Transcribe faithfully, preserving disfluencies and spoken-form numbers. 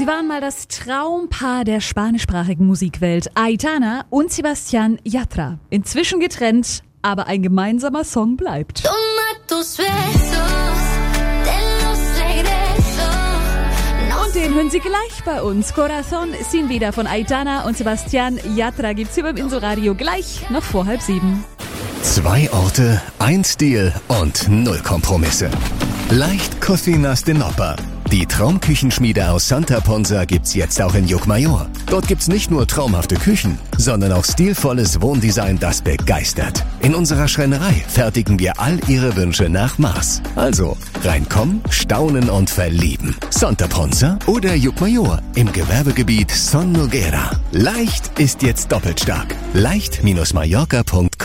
Sie waren mal das Traumpaar der spanischsprachigen Musikwelt, Aitana und Sebastián Yatra. Inzwischen getrennt, aber ein gemeinsamer Song bleibt. Und den hören Sie gleich bei uns. Corazón sin vida von Aitana und Sebastián Yatra gibt's hier beim Inselradio gleich noch vor halb sieben. Zwei Orte, ein Stil und null Kompromisse. Leicht Cocinas de Nopper. Die Traumküchenschmiede aus Santa Ponsa gibt's jetzt auch in Llucmajor. Dort gibt's nicht nur traumhafte Küchen, sondern auch stilvolles Wohndesign, das begeistert. In unserer Schreinerei fertigen wir all Ihre Wünsche nach Maß. Also reinkommen, staunen und verlieben. Santa Ponsa oder Llucmajor im Gewerbegebiet Son Noguera. Leicht ist jetzt doppelt stark. leicht Bindestrich Mallorca Punkt com